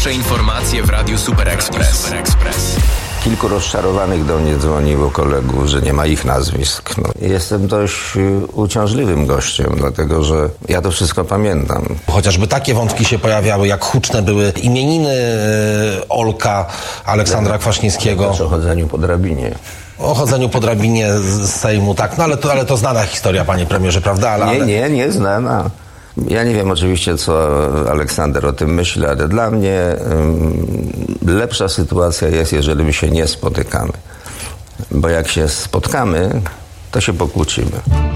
Najświeższe informacje w Radiu Super Express. Kilku rozczarowanych do mnie dzwoniło kolegów, że nie ma ich nazwisk. Jestem dość uciążliwym gościem, dlatego że ja to wszystko pamiętam. Chociażby takie wątki się pojawiały, jak huczne były imieniny Olka Aleksandra Kwaśniewskiego. O chodzeniu po drabinie. O chodzeniu po drabinie z Sejmu, tak. No ale to znana historia, panie premierze, prawda? Nie znana. Ja nie wiem oczywiście, co Aleksander o tym myśli, ale dla mnie lepsza sytuacja jest, jeżeli my się nie spotykamy. Bo jak się spotkamy, to się pokłócimy.